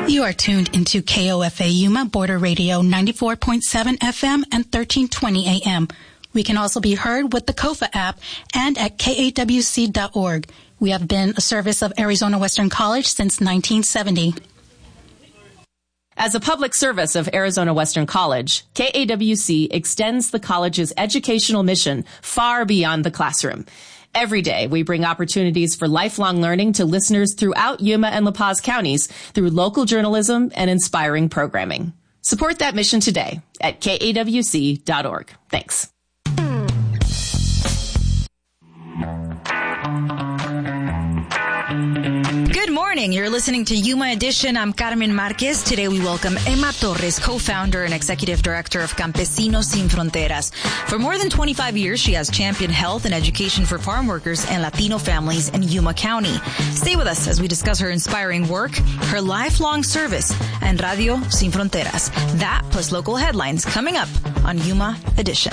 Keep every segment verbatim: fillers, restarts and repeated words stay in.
You are tuned into K O F A Yuma Border Radio ninety-four point seven F M and thirteen twenty A M. We can also be heard with the Kofa app and at K A W C dot org. We have been a service of Arizona Western College since nineteen seventy. As a public service of Arizona Western College, K A W C extends the college's educational mission far beyond the classroom. Every day, we bring opportunities for lifelong learning to listeners throughout Yuma and La Paz counties through local journalism and inspiring programming. Support that mission today at K A W C dot org. Thanks. Good morning. You're listening to Yuma Edition. I'm Carmen Marquez. Today we welcome Emma Torres, co-founder and executive director of Campesinos Sin Fronteras. For more than twenty-five years, she has championed health and education for farm workers and Latino families in Yuma County. Stay with us as we discuss her inspiring work, her lifelong service, and Radio Sin Fronteras. That plus local headlines coming up on Yuma Edition.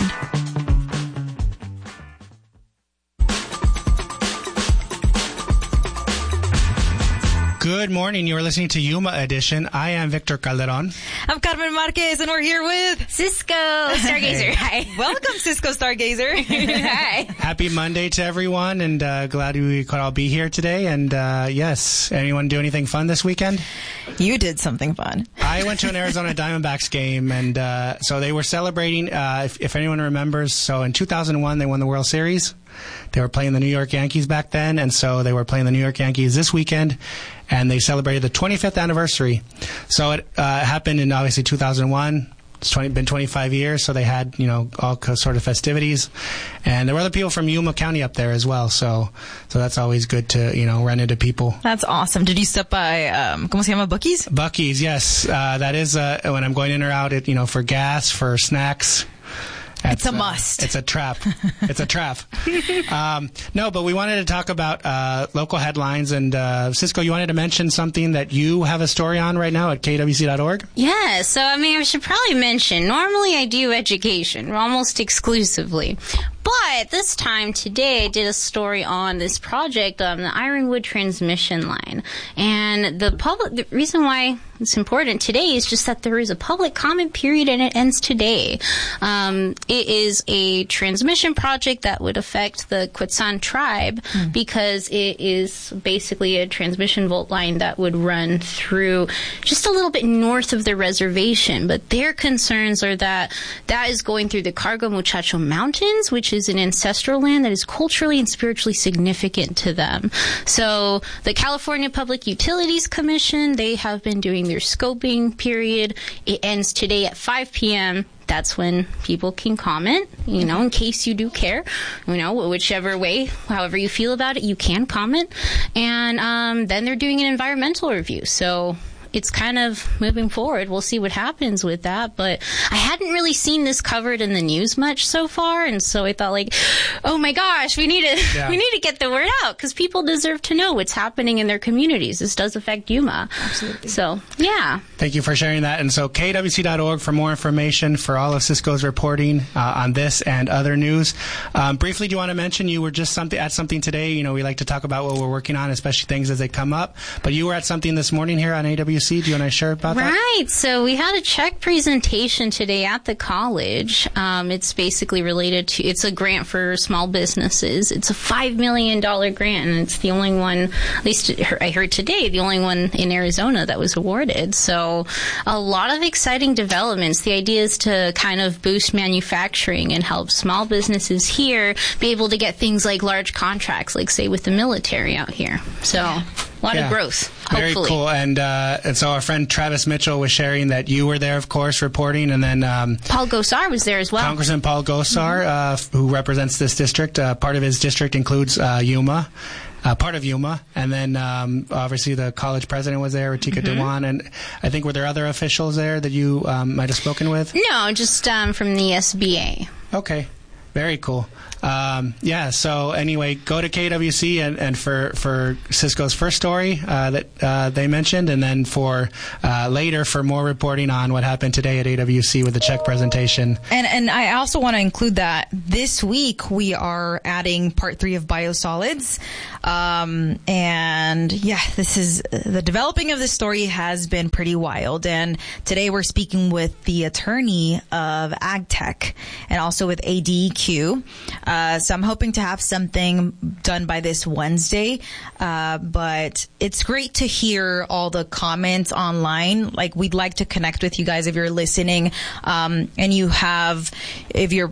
Good morning. You are listening to Yuma Edition. I am Victor Calderon. I'm Carmen Marquez, and we're here with Cisco Stargazer. Hi. Welcome, Cisco Stargazer. Hi. Happy Monday to everyone, and uh, glad we could all be here today. And uh, yes, anyone do anything fun this weekend? You did something fun. I went to an Arizona Diamondbacks game, and uh, so they were celebrating, uh, if, if anyone remembers, so in two thousand one, they won the World Series. They were playing the New York Yankees back then, and so they were playing the New York Yankees this weekend, and they celebrated the twenty-fifth anniversary. So it uh, happened in, obviously, two thousand one. It's twenty, been twenty-five years, so they had, you know, all sort of festivities. And there were other people from Yuma County up there as well, so so that's always good to, you know, run into people. That's awesome. Did you stop by, um, ¿cómo se llama, Buc-ee's? Buc-ee's, yes. Uh, that is, uh, when I'm going in or out, it, you know, for gas, for snacks. It's a must. Uh, it's a trap. It's a trap. Um, no, but we wanted to talk about uh, local headlines. And uh, Cisco, you wanted to mention something that you have a story on right now at K W C dot org? Yeah, so I mean, I should probably mention, normally I do education, almost exclusively. But this time, today, I did a story on this project, um, the Ironwood Transmission Line. And the public, the reason why it's important today is just that there is a public comment period and it ends today. Um, it is a transmission project that would affect the Quetzan tribe mm. because it is basically a transmission volt line that would run through just a little bit north of the reservation. But their concerns are that that is going through the Cargo Muchacho Mountains, which is is an ancestral land that is culturally and spiritually significant to them. So the California Public Utilities Commission, they have been doing their scoping period. It ends today at five p.m. That's when people can comment, you know, in case you do care, you know, whichever way, however you feel about it, you can comment. And um, then they're doing an environmental review. So it's kind of moving forward. We'll see what happens with that. But I hadn't really seen this covered in the news much so far, and so I thought, like, oh my gosh, we need to yeah. we need to get the word out because people deserve to know what's happening in their communities. This does affect Yuma. Absolutely. So, yeah. Thank you for sharing that. And so K W C dot org for more information for all of Cisco's reporting uh, on this and other news. Um, briefly, do you want to mention you were just something at something today? You know, we like to talk about what we're working on, especially things as they come up. But you were at something this morning here on A W C. Do you want to share about right. that? Right. So we had a check presentation today at the college. Um, it's basically related to, it's a grant for small businesses. It's a five million dollars grant, and it's the only one, at least I heard today, the only one in Arizona that was awarded. So a lot of exciting developments. The idea is to kind of boost manufacturing and help small businesses here be able to get things like large contracts, like say with the military out here. So a lot yeah. of growth. Very hopefully. cool. And, uh, and so our friend Travis Mitchell was sharing that you were there, of course, reporting, and then um, Paul Gosar was there as well. Congressman Paul Gosar, mm-hmm. uh, f- who represents this district. Uh, part of his district includes uh, Yuma. Uh, part of Yuma, and then um, obviously the college president was there, Ratika mm-hmm. Dewan, and I think were there other officials there that you um, might have spoken with? No, just um, from the S B A. Okay. Very cool. Um, yeah, so anyway, go to K W C and, and for, for Cisco's first story uh, that uh, they mentioned, and then for uh, later for more reporting on what happened today at A W C with the check presentation. And and I also want to include that this week we are adding part three of biosolids. Um, and yeah, this is the developing of this story has been pretty wild. And today we're speaking with the attorney of AgTech and also with A D E Q. Uh, so I'm hoping to have something done by this Wednesday. Uh, but it's great to hear all the comments online. Like, we'd like to connect with you guys if you're listening. Um, and you have, if you're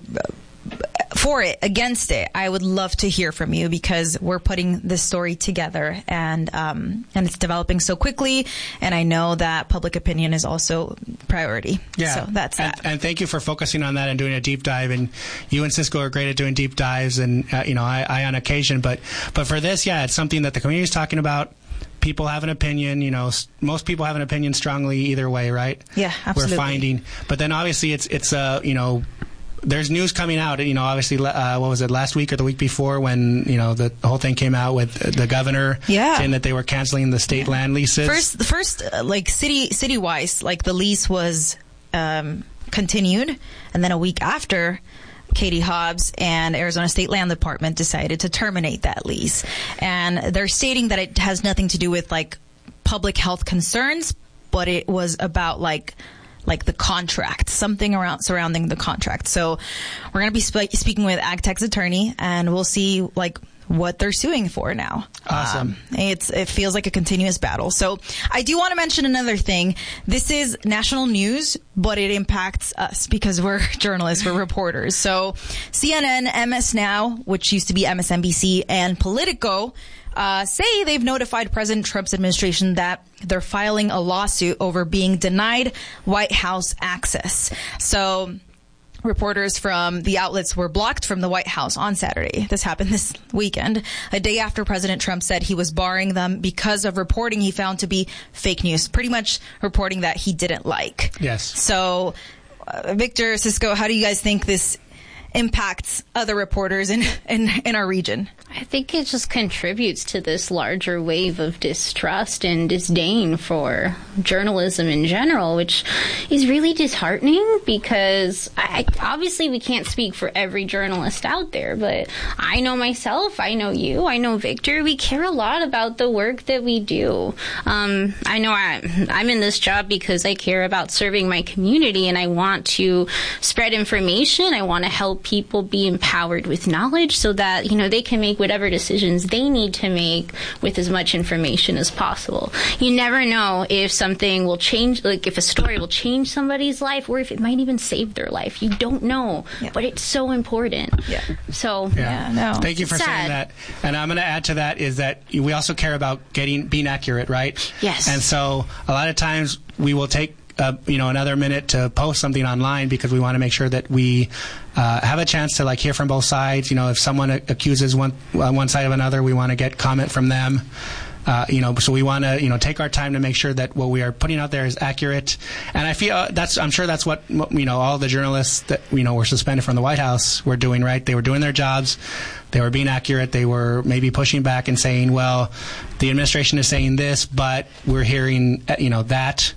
for it, against it, I would love to hear from you, because we're putting this story together, and um, and it's developing so quickly, and I know that public opinion is also priority. Yeah, so that's and, that. And thank you for focusing on that and doing a deep dive. And you and Cisco are great at doing deep dives, and uh, you know, I, I on occasion, but but for this, yeah, it's something that the community is talking about. People have an opinion, you know, most people have an opinion strongly either way, right? Yeah, absolutely. We're finding, but then obviously it's it's uh, you know. There's news coming out, you know, obviously, uh, what was it, last week or the week before, when, you know, the whole thing came out with the governor yeah. saying that they were canceling the state yeah. land leases. First, the first, uh, like, city, city-wise, like, the lease was um, continued, and then a week after, Katie Hobbs and Arizona State Land Department decided to terminate that lease. And they're stating that it has nothing to do with, like, public health concerns, but it was about, like, like the contract, something around surrounding the contract. So we're going to be sp- speaking with AgTech's attorney, and we'll see like what they're suing for now. Awesome. Um, it's it feels like a continuous battle. So I do want to mention another thing. This is national news, but it impacts us because we're journalists, we're reporters. So C N N, M S Now, which used to be M S N B C, and Politico Uh, say they've notified President Trump's administration that they're filing a lawsuit over being denied White House access. So reporters from the outlets were blocked from the White House on Saturday. This happened this weekend, a day after President Trump said he was barring them because of reporting he found to be fake news, pretty much reporting that he didn't like. Yes. So, uh, Victor, Cisco, how do you guys think this impacts other reporters in, in, in our region? I think it just contributes to this larger wave of distrust and disdain for journalism in general, which is really disheartening because I, obviously we can't speak for every journalist out there, but I know myself, I know you, I know Victor, we care a lot about the work that we do. Um, I know I, I'm in this job because I care about serving my community and I want to spread information. I want to help people be empowered with knowledge so that, you know, they can make whatever decisions they need to make with as much information as possible. You never know if something will change, like if a story will change somebody's life or if it might even save their life. You don't know, yeah. but it's so important. Yeah. So, yeah, yeah no. Thank you for Sad. saying that. And I'm going to add to that is that we also care about getting being accurate, right? Yes. And so a lot of times we will take Uh, you know, another minute to post something online because we want to make sure that we uh, have a chance to like hear from both sides. You know, if someone a- accuses one uh, one side of another, we want to get comment from them. Uh, you know, so we want to, you know, take our time to make sure that what we are putting out there is accurate. And I feel uh, that's, I'm sure that's what, you know, all the journalists that, you know, were suspended from the White House were doing, right? They were doing their jobs. They were being accurate. They were maybe pushing back and saying, well, the administration is saying this, but we're hearing, you know, that.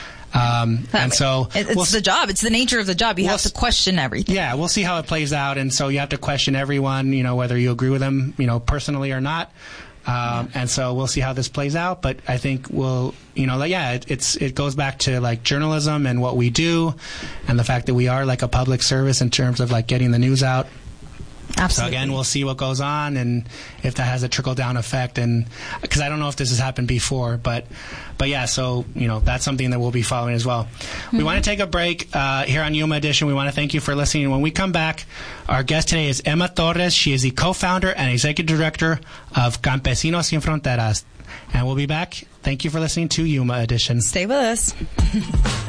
Um, and so it's we'll, the job. It's the nature of the job. You we'll, have to question everything. Yeah, we'll see how it plays out. And so you have to question everyone, you know, whether you agree with them, you know, personally or not. Um, yeah. And so we'll see how this plays out. But I think we'll, you know, like, yeah, it, it's it goes back to like journalism and what we do, and the fact that we are like a public service in terms of like getting the news out. Absolutely. So again, we'll see what goes on and if that has a trickle down effect. And because I don't know if this has happened before, but but yeah, so you know that's something that we'll be following as well. Mm-hmm. We want to take a break uh, here on Yuma Edition. We want to thank you for listening. When we come back, our guest today is Emma Torres. She is the co-founder and executive director of Campesinos Sin Fronteras, and we'll be back. Thank you for listening to Yuma Edition. Stay with us.